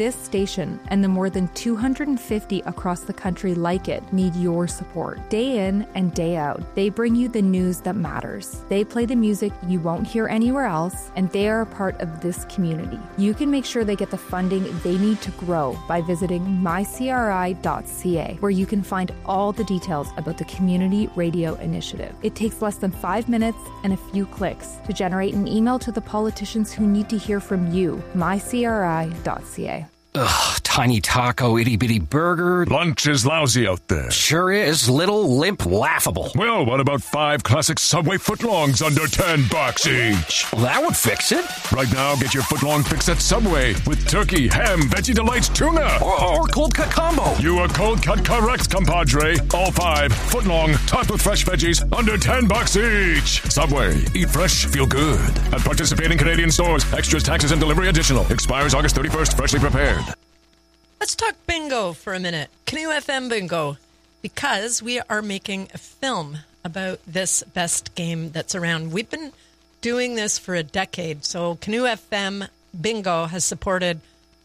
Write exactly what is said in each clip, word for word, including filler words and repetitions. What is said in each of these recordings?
this station and the more than two hundred fifty across the country like it need your support. Day in and day out, they bring you the news that matters. They play the music you won't hear anywhere else, and they are a part of this community. You can make sure they get the funding they need to grow by visiting my c r i dot c a, where you can find all the details about the Community Radio Initiative. It takes less than five minutes and a few clicks to generate an email to the politicians who need to hear from you. my c r i dot c a. Ugh, tiny taco, itty-bitty burger. Lunch is lousy out there. Sure is. Little, limp, laughable. Well, what about five classic Subway footlongs under ten bucks each? Well, that would fix it. Right now, get your footlong fix at Subway with turkey, ham, veggie delights, tuna. Or, or cold cut combo. You are cold cut correct, compadre. All five, footlong, topped with fresh veggies, under ten bucks each. Subway, eat fresh, feel good. At participating Canadian stores, extras, taxes, and delivery additional. Expires August thirty-first, freshly prepared. Let's talk bingo for a minute. Canoe F M bingo, because we are making a film about this best game that's around. We've been doing this for a decade. So Canoe F M bingo has supported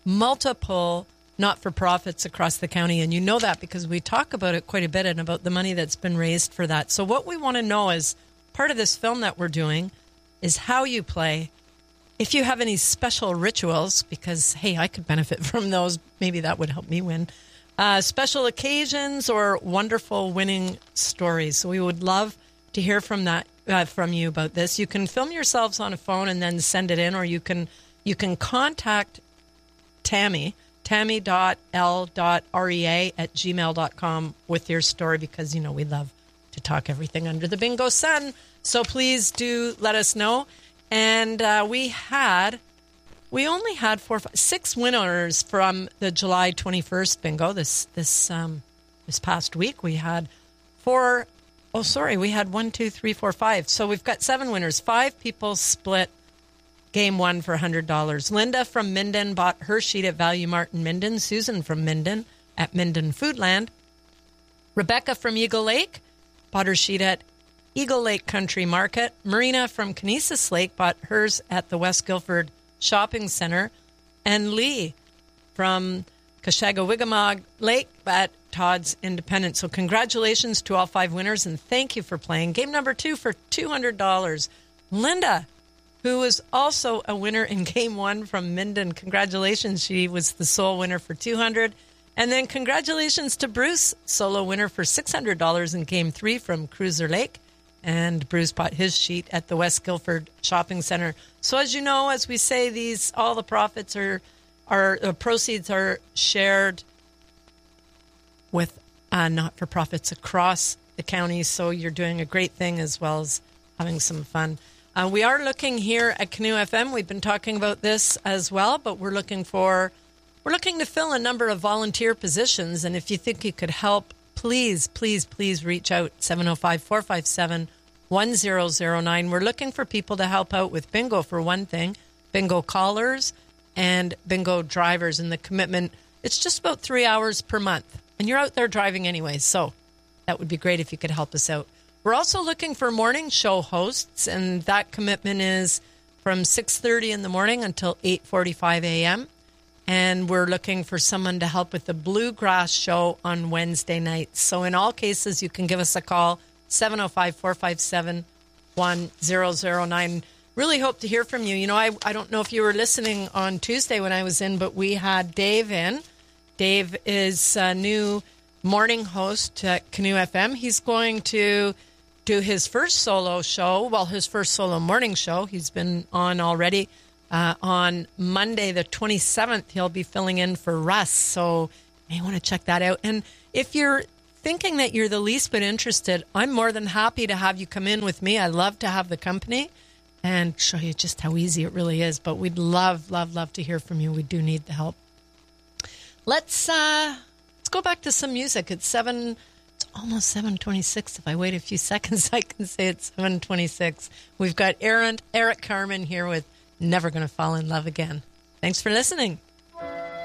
multiple not-for-profits across the county. And you know that because we talk about it quite a bit and about the money that's been raised for that. So what we want to know is part of this film that we're doing is how you play. If you have any special rituals, because, hey, I could benefit from those. Maybe that would help me win. Uh, special occasions or wonderful winning stories. So we would love to hear from that uh, from you about this. You can film yourselves on a phone and then send it in, or you can you can contact Tammy, tammy dot l dot rea at gmail dot com with your story, because, you know, we love to talk everything under the bingo sun. So please do let us know. And uh, we had, we only had four, five, six winners from the July twenty-first bingo. This this um, this past week we had four. Oh, sorry, we had one, two, three, four, five. So we've got seven winners. Five people split game one for one hundred dollars. Linda from Minden bought her sheet at Value Mart in Minden. Susan from Minden at Minden Foodland. Rebecca from Eagle Lake bought her sheet at Eagle Lake Country Market. Marina from Kinesis Lake bought hers at the West Guilford Shopping Center. And Lee from Kashaga-Wigamog Lake at Todd's Independent. So congratulations to all five winners, and thank you for playing. Game number two for two hundred dollars. Linda, who was also a winner in game one from Minden. Congratulations. She was the sole winner for two hundred dollars. And then congratulations to Bruce, solo winner for six hundred dollars in game three from Cruiser Lake. And Bruce bought his sheet at the West Guilford Shopping Center. So as you know, as we say, these all the profits are, are uh, proceeds are shared with uh, not-for-profits across the county. So you're doing a great thing as well as having some fun. Uh, we are looking here at Canoe F M. We've been talking about this as well, but we're looking for we're looking to fill a number of volunteer positions. And if you think you could help, please, please, please reach out, seven oh five, four five seven, one oh oh nine. We're looking for people to help out with bingo, for one thing, bingo callers and bingo drivers. And the commitment, it's just about three hours per month. And you're out there driving anyway, so that would be great if you could help us out. We're also looking for morning show hosts, and that commitment is from six thirty in the morning until eight forty-five a.m., and we're looking for someone to help with the Bluegrass show on Wednesday nights. So in all cases, you can give us a call, seven oh five, four five seven, one oh oh nine. Really hope to hear from you. You know, I, I don't know if you were listening on Tuesday when I was in, but we had Dave in. Dave is a new morning host at Canoe F M. He's going to do his first solo show, well, his first solo morning show. He's been on already. Uh, on Monday, the twenty-seventh, he'll be filling in for Russ. So you may want to check that out. And if you're thinking that you're the least bit interested, I'm more than happy to have you come in with me. I love to have the company and show you just how easy it really is. But we'd love, love, love to hear from you. We do need the help. Let's uh, let's go back to some music. It's seven. It's almost seven twenty-six. If I wait a few seconds, I can say it's seven twenty-six. We've got Aaron, Eric Carmen here with Never Gonna Fall in Love Again. Thanks for listening.